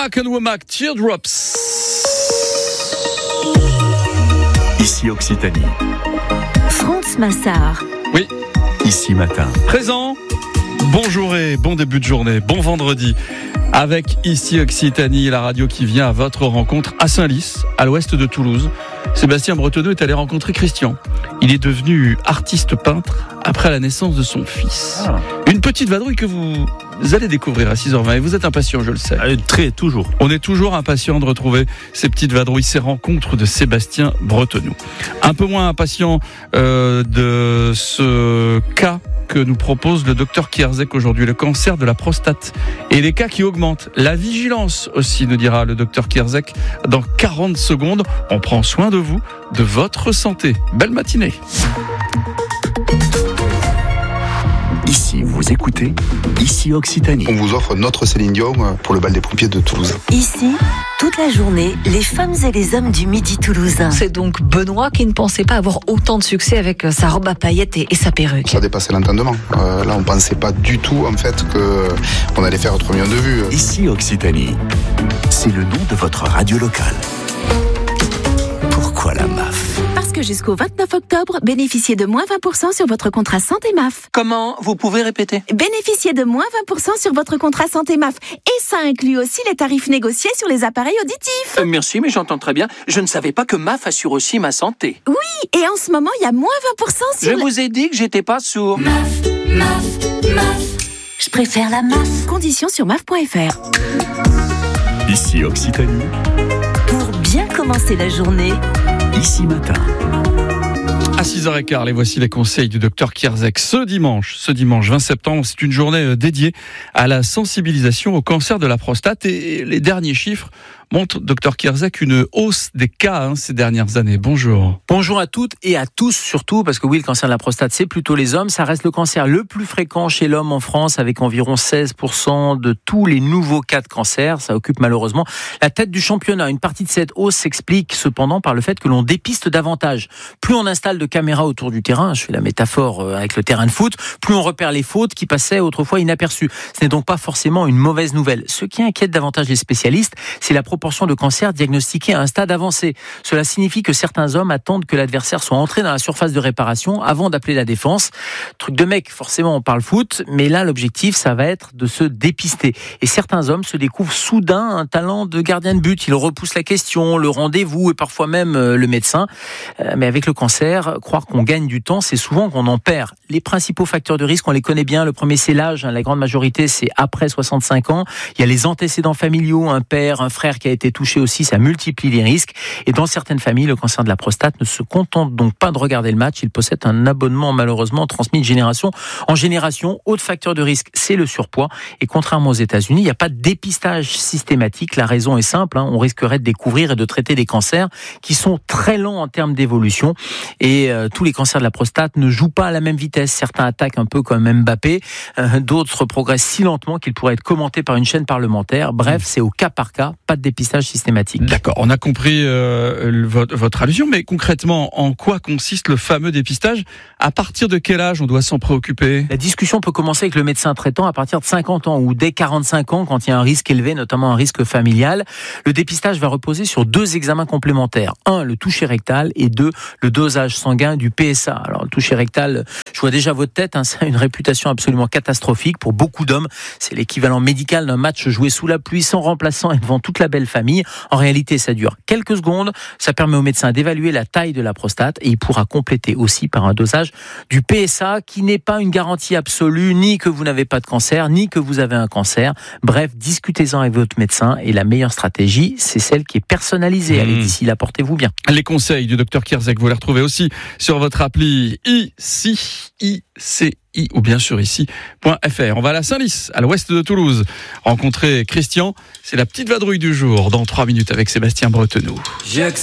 Womack and Womack, Teardrops. Ici Occitanie. France Massard. Oui. Ici Matin. Présent. Bonjour et bon début de journée, bon vendredi. Avec Ici Occitanie, la radio qui vient à votre rencontre à Saint-Lys, à l'ouest de Toulouse. Sébastien Bretonneau est allé rencontrer Christian. Il est devenu artiste peintre après la naissance de son fils. Une petite vadrouille que vous allez découvrir à 6h20 et vous êtes impatient, je le sais. Toujours. On est toujours impatient de retrouver ces petites vadrouilles, ces rencontres de Sébastien Bretonneau. Un peu moins impatient de ce cas que nous propose le docteur Kierzek aujourd'hui, le cancer de la prostate et les cas qui augmentent. La vigilance aussi, nous dira le docteur Kierzek dans 40 secondes. On prend soin de vous, de votre santé. Belle matinée. Ici, vous écoutez Ici Occitanie. On vous offre notre Céline Dion pour le bal des pompiers de Toulouse. Ici, toute la journée, les femmes et les hommes du Midi toulousain. C'est donc Benoît qui ne pensait pas avoir autant de succès avec sa robe à paillettes et sa perruque. Ça dépassait l'entendement. Là, on pensait pas du tout, en fait, qu'on allait faire 3 millions de vues. Ici Occitanie. C'est le nom de votre radio locale. Pourquoi la MAF ? Parce que jusqu'au 29 octobre, bénéficiez de moins 20% sur votre contrat santé MAF. Comment ? Vous pouvez répéter ? Bénéficiez de moins 20% sur votre contrat santé MAF. Et ça inclut aussi les tarifs négociés sur les appareils auditifs. Merci, mais j'entends très bien. Je ne savais pas que MAF assure aussi ma santé. Oui, et en ce moment, il y a moins 20% sur Je vous ai dit que j'étais pas sourd. MAF. Je préfère la MAF. Conditions sur MAF.fr. Ici Occitanie. Pour bien commencer la journée. Ici Matin. À 6h15, les voici les conseils du docteur Kierzek. Ce dimanche 20 septembre, c'est une journée dédiée à la sensibilisation au cancer de la prostate. Et les derniers chiffres montrent, docteur Kierzek, une hausse des cas ces dernières années. Bonjour. Bonjour à toutes et à tous surtout, parce que oui, le cancer de la prostate, c'est plutôt les hommes. Ça reste le cancer le plus fréquent chez l'homme en France, avec environ 16% de tous les nouveaux cas de cancer. Ça occupe malheureusement la tête du championnat. Une partie de cette hausse s'explique cependant par le fait que l'on dépiste davantage. Plus on installe de caméras autour du terrain, je fais la métaphore avec le terrain de foot, plus on repère les fautes qui passaient autrefois inaperçues. Ce n'est donc pas forcément une mauvaise nouvelle. Ce qui inquiète davantage les spécialistes, c'est la proportion de cancers diagnostiqués à un stade avancé. Cela signifie que certains hommes attendent que l'adversaire soit entré dans la surface de réparation avant d'appeler la défense. Truc de mec, forcément on parle foot, mais là l'objectif ça va être de se dépister. Et certains hommes se découvrent soudain un talent de gardien de but. Ils repoussent la question, le rendez-vous et parfois même le médecin. Mais avec le cancer, croire qu'on gagne du temps, c'est souvent qu'on en perd. Les principaux facteurs de risque, on les connaît bien. Le premier, c'est l'âge. La grande majorité, c'est après 65 ans. Il y a les antécédents familiaux, un père, un frère qui a été touché aussi, ça multiplie les risques. Et dans certaines familles, le cancer de la prostate ne se contente donc pas de regarder le match. Il possède un abonnement malheureusement transmis de génération en génération. Autre facteur de risque, c'est le surpoids. Et contrairement aux États-Unis, il n'y a pas de dépistage systématique. La raison est simple. On risquerait de découvrir et de traiter des cancers qui sont très lents en termes d'évolution. Et tous les cancers de la prostate ne jouent pas à la même vitesse. Certains attaquent un peu comme Mbappé. D'autres progressent si lentement qu'ils pourraient être commentés par une chaîne parlementaire. Bref, c'est au cas par cas, pas de dépistage systématique. D'accord, on a compris votre allusion, mais concrètement, en quoi consiste le fameux dépistage ? À partir de quel âge on doit s'en préoccuper ? La discussion peut commencer avec le médecin traitant à partir de 50 ans ou dès 45 ans quand il y a un risque élevé, notamment un risque familial. Le dépistage va reposer sur 2 examens complémentaires. 1, le toucher rectal et 2, le dosage sanguin du PSA. Alors le toucher rectal, je vois déjà votre tête, ça a une réputation absolument catastrophique pour beaucoup d'hommes. C'est l'équivalent médical d'un match joué sous la pluie, sans remplaçant et devant toute la belle famille. En réalité, ça dure quelques secondes. Ça permet au médecin d'évaluer la taille de la prostate et il pourra compléter aussi par un dosage du PSA qui n'est pas une garantie absolue, ni que vous n'avez pas de cancer, ni que vous avez un cancer. Bref, discutez-en avec votre médecin et la meilleure stratégie, c'est celle qui est personnalisée. Allez, d'ici là, portez-vous bien. Les conseils du docteur Kierzek, vous les retrouvez aussi sur votre appli ICI ou bien sûr ici.fr. On va à la Saint-Lys, à l'ouest de Toulouse, rencontrer Christian. C'est la petite vadrouille du jour dans 3 minutes avec Sébastien Bretonneau.